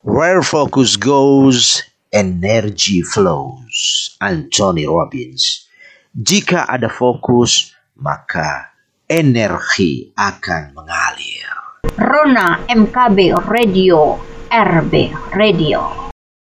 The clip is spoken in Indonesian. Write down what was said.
Where focus goes, energy flows. Anthony Robbins. Jika ada fokus, maka energi akan mengalir. Rona MKB Radio, RB Radio.